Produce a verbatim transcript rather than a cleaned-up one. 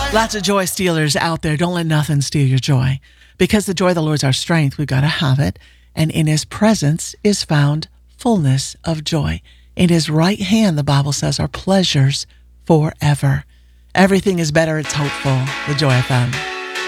Lots of joy stealers out there. Don't let nothing steal your joy. Because the joy of the Lord is our strength, we've got to have it. And in his presence is found fullness of joy. In his right hand, the Bible says, are pleasures forever. Everything is better. It's hopeful. The Joy F M.